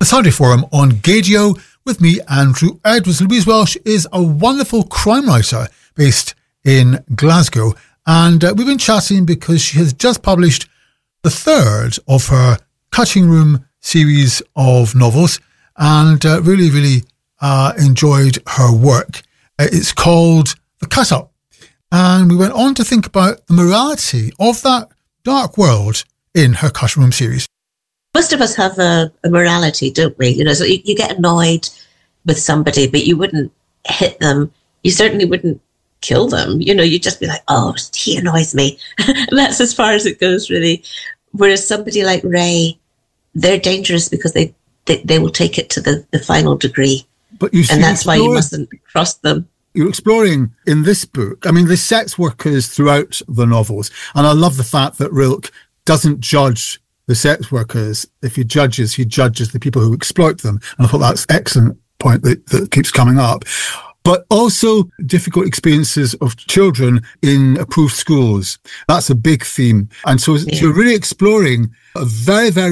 the Saturday Forum on Gaydio with me, Andrew Edwards. Louise Welsh is a wonderful crime writer based in Glasgow, and we've been chatting because she has just published the third of her Cutting Room series of novels, and really enjoyed her work. It's called The Cut Up, and we went on to think about the morality of that dark world in her Cutting Room series. Most of us have a morality, don't we? So you get annoyed with somebody, but you wouldn't hit them. You certainly wouldn't kill them. You'd just be like, oh, he annoys me. And that's as far as it goes, really. Whereas somebody like Ray, they're dangerous because they will take it to the final degree. But you see, and that's why you mustn't cross them. You're exploring in this book, the sex workers throughout the novels. And I love the fact that Rilke doesn't judge the sex workers. If he judges the people who exploit them. And I thought that's an excellent point that keeps coming up. But also difficult experiences of children in approved schools. That's a big theme. And so you're really exploring a very, very